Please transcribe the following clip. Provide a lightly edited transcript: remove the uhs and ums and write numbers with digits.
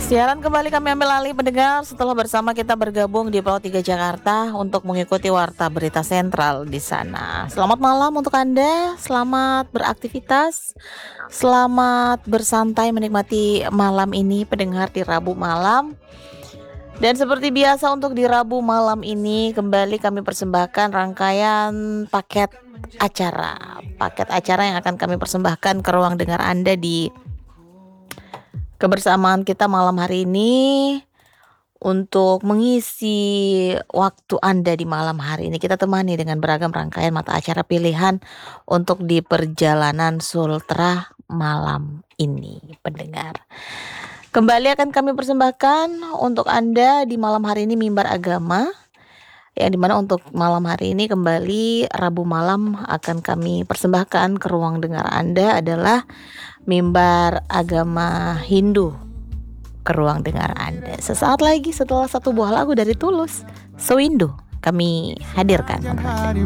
Siaran kembali kami ambil alih pendengar setelah bersama kita bergabung di Pulau 3 Jakarta untuk mengikuti warta berita sentral di sana. Selamat malam untuk Anda, selamat beraktivitas, selamat bersantai menikmati malam ini pendengar di Rabu malam. Dan seperti biasa untuk di Rabu malam ini kembali kami persembahkan rangkaian paket acara yang akan kami persembahkan ke ruang dengar Anda di kebersamaan kita malam hari ini. Untuk mengisi waktu Anda di malam hari ini, kita temani dengan beragam rangkaian mata acara pilihan untuk di perjalanan Sultra malam ini, pendengar. Kembali akan kami persembahkan untuk Anda di malam hari ini mimbar agama, yang dimana untuk malam hari ini kembali Rabu malam akan kami persembahkan ke ruang dengar Anda adalah mimbar agama Hindu ke ruang dengar Anda. Sesaat lagi setelah satu buah lagu dari Tulus, Sewindu, kami hadirkan untuk Anda.